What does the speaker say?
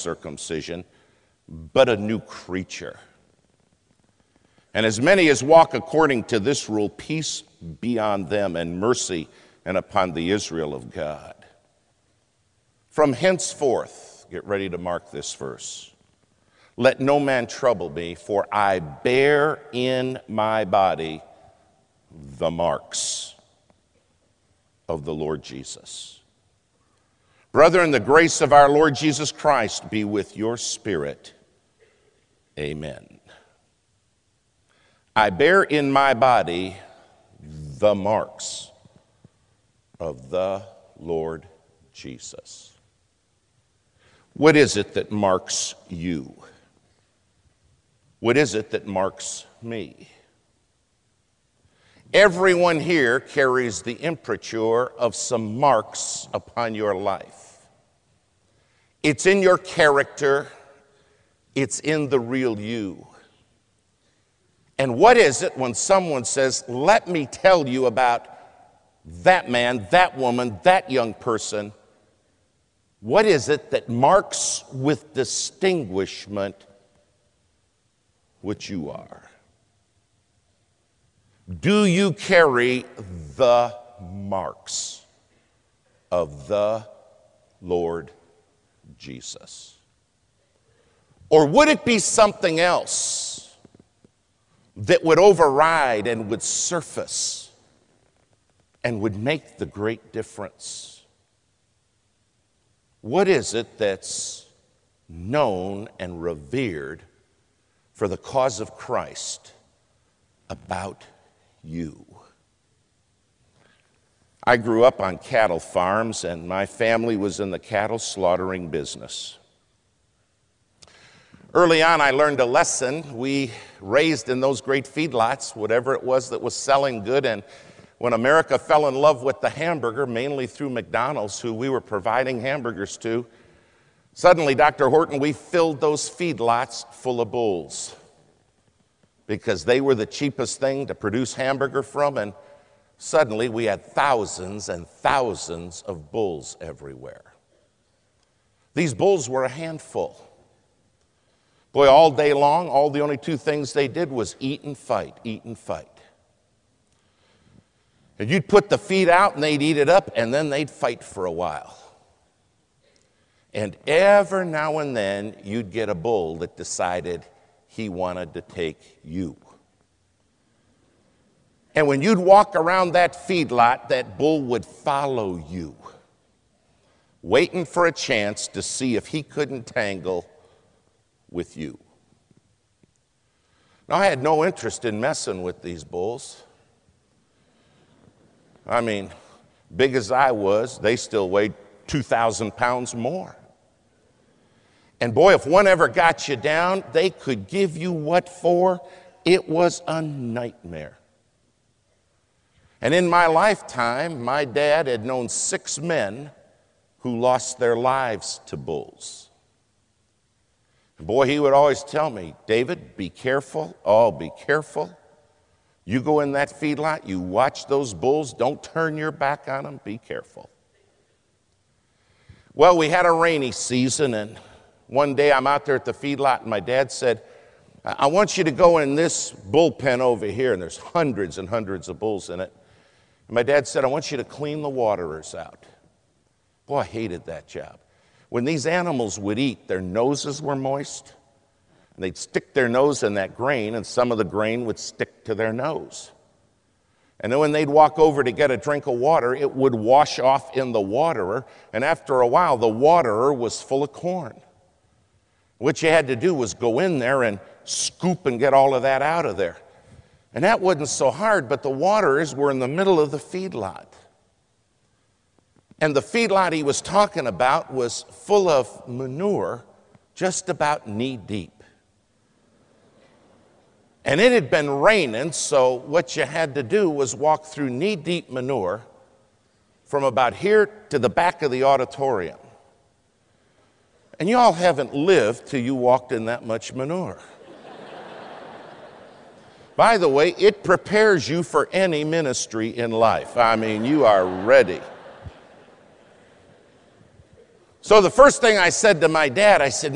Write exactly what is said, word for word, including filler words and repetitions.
circumcision, but a new creature. And as many as walk according to this rule, peace be on them and mercy and upon the Israel of God. From henceforth, get ready to mark this verse, let no man trouble me, for I bear in my body the marks of the Lord Jesus. Brethren, the grace of our Lord Jesus Christ be with your spirit. Amen. I bear in my body the marks of the Lord Jesus. What is it that marks you? What is it that marks me? Everyone here carries the imprimatur of some marks upon your life. It's in your character. It's in the real you. And what is it when someone says, let me tell you about that man, that woman, that young person? What is it that marks with distinguishment what you are? Do you carry the marks of the Lord Jesus? Or would it be something else that would override and would surface and would make the great difference? What is it that's known and revered for the cause of Christ about you? I grew up on cattle farms, and my family was in the cattle slaughtering business. Early on, I learned a lesson. We raised in those great feedlots whatever it was that was selling good, and when America fell in love with the hamburger, mainly through McDonald's, who we were providing hamburgers to, suddenly, Doctor Horton, we filled those feedlots full of bulls because they were the cheapest thing to produce hamburger from, and suddenly we had thousands and thousands of bulls everywhere. These bulls were a handful. Boy, all day long, all the only two things they did was eat and fight, eat and fight. And you'd put the feed out and they'd eat it up, and then they'd fight for a while. And every now and then you'd get a bull that decided he wanted to take you. And when you'd walk around that feedlot, that bull would follow you, waiting for a chance to see if he couldn't tangle with you. Now, I had no interest in messing with these bulls. I mean, big as I was, they still weighed two thousand pounds more. And boy, if one ever got you down, they could give you what for? It was a nightmare. And in my lifetime, my dad had known six men who lost their lives to bulls. And boy, he would always tell me, David, be careful. Oh, be careful. You go in that feedlot, you watch those bulls, don't turn your back on them, be careful. Well, we had a rainy season, and one day I'm out there at the feedlot, and my dad said, I want you to go in this bullpen over here, and there's hundreds and hundreds of bulls in it. And my dad said, I want you to clean the waterers out. Boy, I hated that job. When these animals would eat, their noses were moist, and they'd stick their nose in that grain, and some of the grain would stick to their nose. And then when they'd walk over to get a drink of water, it would wash off in the waterer, and after a while, the waterer was full of corn. What you had to do was go in there and scoop and get all of that out of there. And that wasn't so hard, but the waterers were in the middle of the feedlot. And the feedlot he was talking about was full of manure, just about knee deep. And it had been raining, so what you had to do was walk through knee-deep manure from about here to the back of the auditorium. And you all haven't lived till you walked in that much manure. By the way, it prepares you for any ministry in life. I mean, you are ready. So the first thing I said to my dad, I said,